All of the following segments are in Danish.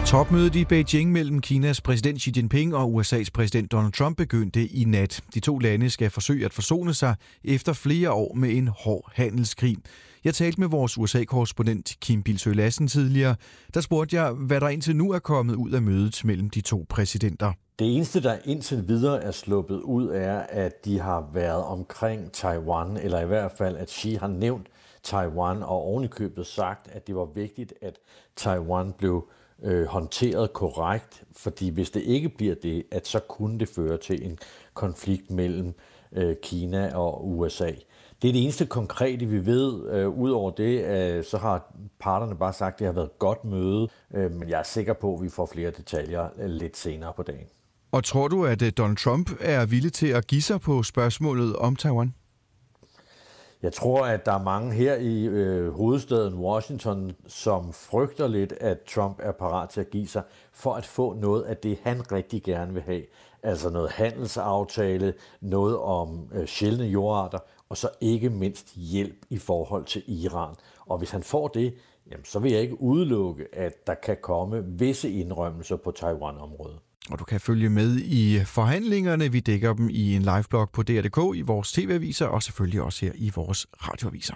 Topmødet i Beijing mellem Kinas præsident Xi Jinping og USA's præsident Donald Trump begyndte i nat. De to lande skal forsøge at forsone sig efter flere år med en hård handelskrig. Jeg talte med vores USA-korrespondent Kim Bildsøe Lassen tidligere. Der spurgte jeg, hvad der indtil nu er kommet ud af mødet mellem de to præsidenter. Det eneste, der indtil videre er sluppet ud, er, at de har været omkring Taiwan, eller i hvert fald, at Xi har nævnt Taiwan og ovenikøbet sagt, at det var vigtigt, at Taiwan blev håndteret korrekt, fordi hvis det ikke bliver det, at så kunne det føre til en konflikt mellem Kina og USA. Det er det eneste konkrete, vi ved. Udover det, så har parterne bare sagt, at det har været et godt møde, men jeg er sikker på, at vi får flere detaljer lidt senere på dagen. Og tror du, at Donald Trump er villig til at give sig på spørgsmålet om Taiwan? Jeg tror, at der er mange her i hovedstaden Washington, som frygter lidt, at Trump er parat til at give sig for at få noget af det, han rigtig gerne vil have. Altså noget handelsaftale, noget om sjældne jordarter, og så ikke mindst hjælp i forhold til Iran. Og hvis han får det, jamen, så vil jeg ikke udelukke, at der kan komme visse indrømmelser på Taiwan-området. Og du kan følge med i forhandlingerne. Vi dækker dem i en liveblog på DR.dk, i vores tv-aviser og selvfølgelig også her i vores radioaviser.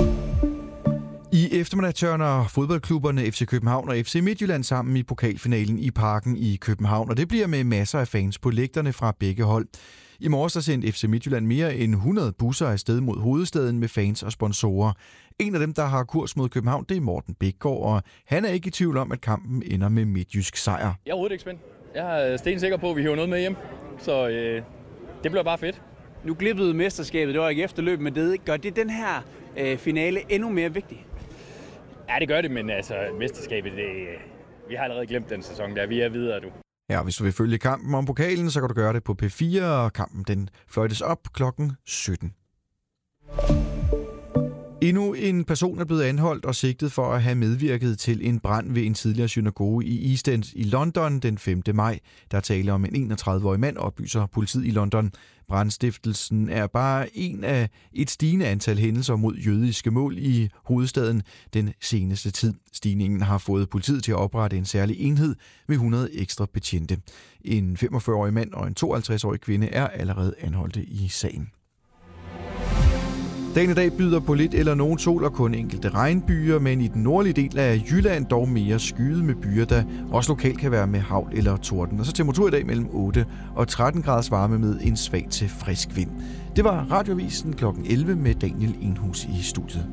I eftermiddag tørner fodboldklubberne FC København og FC Midtjylland sammen i pokalfinalen i Parken i København, og det bliver med masser af fans på lægterne fra begge hold. I morges der sendte FC Midtjylland mere end 100 busser afsted mod hovedstaden med fans og sponsorer. En af dem, der har kurs mod København, det er Morten Bækgaard, og han er ikke i tvivl om, at kampen ender med midtjysk sejr. Jeg er overhovedet ikke spændt. Jeg er stensikker på, at vi hiver noget med hjem, så det bliver bare fedt. Nu glippede mesterskabet, det var ikke efterløb, men det gør det den her finale endnu mere vigtig? Ja, det gør det, men altså mesterskabet, vi har allerede glemt den sæson der. Vi er videre, du. Ja, hvis du vil følge kampen om pokalen, så kan du gøre det på P4, og kampen den fløjtes op klokken 17. Endnu en person er blevet anholdt og sigtet for at have medvirket til en brand ved en tidligere synagoge i East End i London den 5. maj. Der taler om en 31-årig mand, oplyser politiet i London. Brandstiftelsen er bare en af et stigende antal hændelser mod jødiske mål i hovedstaden den seneste tid. Stigningen har fået politiet til at oprette en særlig enhed med 100 ekstra betjente. En 45-årig mand og en 52-årig kvinde er allerede anholdte i sagen. Dagen i dag byder på lidt eller nogen sol og kun enkelte regnbyer, men i den nordlige del af Jylland dog mere skyet med byer, der også lokalt kan være med hagl eller torden. Og så temperatur i dag mellem 8 og 13 graders varme med en svag til frisk vind. Det var Radioavisen kl. 11 med Daniel Enhus i studiet.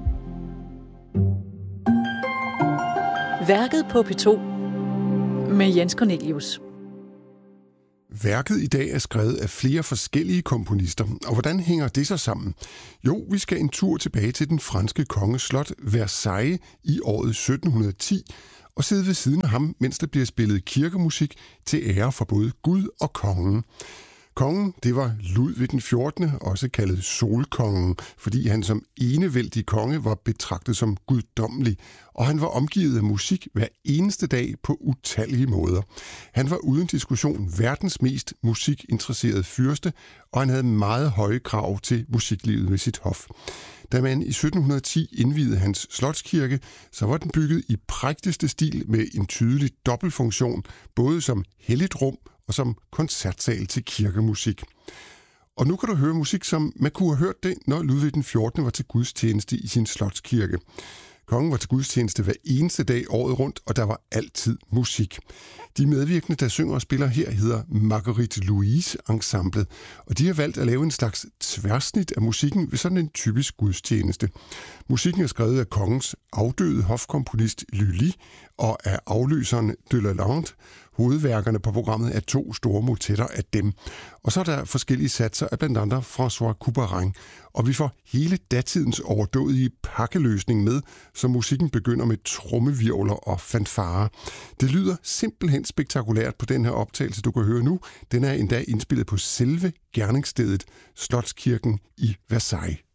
Værket på P2 med Jens Cornelius. Værket i dag er skrevet af flere forskellige komponister, og hvordan hænger det så sammen? Jo, vi skal en tur tilbage til den franske konges slot Versailles i året 1710, og sidde ved siden af ham, mens der bliver spillet kirkemusik til ære for både Gud og kongen. Kongen, det var Ludvig den 14., også kaldet Solkongen, fordi han som enevældig konge var betragtet som guddommelig, og han var omgivet af musik hver eneste dag på utallige måder. Han var uden diskussion verdens mest musikinteresserede fyrste, og han havde meget høje krav til musiklivet ved sit hof. Da man i 1710 indviede hans slotskirke, så var den bygget i prægtigste stil med en tydelig dobbeltfunktion, både som helligt rum og som koncertsal til kirkemusik. Og nu kan du høre musik, som man kunne have hørt det, når Ludvig den 14. var til gudstjeneste i sin slotskirke. Kongen var til gudstjeneste hver eneste dag året rundt, og der var altid musik. De medvirkende, der synger og spiller her, hedder Marguerite Louise Ensemblet, og de har valgt at lave en slags tværsnit af musikken ved sådan en typisk gudstjeneste. Musikken er skrevet af kongens afdøde hofkomponist Lully og af afløseren de Lalande. Hovedværkerne på programmet er 2 store motetter af dem. Og så er der forskellige satser af blandt andet François Couperin. Og vi får hele datidens overdådige pakkeløsning med, så musikken begynder med trommevirvler og fanfarer. Det lyder simpelthen spektakulært på den her optagelse, du kan høre nu. Den er endda indspillet på selve gerningsstedet, Slotskirken i Versailles.